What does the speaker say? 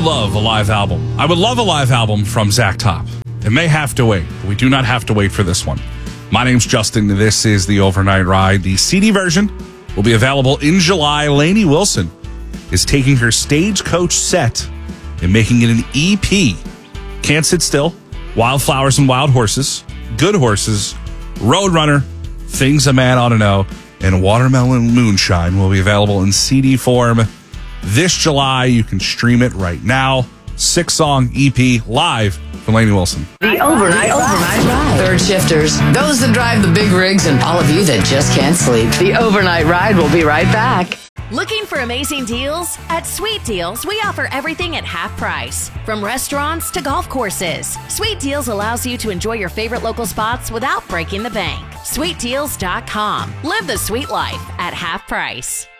love a live album. I would love a live album from Zach Top. It may have to wait, but we do not have to wait for this one. My name's Justin. This is the Overnight Ride. The CD version will be available in July. Lainey Wilson is taking her Stagecoach set and making it an EP. Can't Sit Still, Wildflowers and Wild Horses, Good Horses, Roadrunner, Things a Man Ought to Know, and Watermelon Moonshine will be available in CD form this July. You can stream it right now. 6-song EP live from Lainey Wilson. The Overnight Ride. Third shifters, those that drive the big rigs, and all of you that just can't sleep. The Overnight Ride will be right back. Looking for amazing deals? At Sweet Deals, we offer everything at half price. From restaurants to golf courses, Sweet Deals allows you to enjoy your favorite local spots without breaking the bank. SweetDeals.com. Live the sweet life at half price.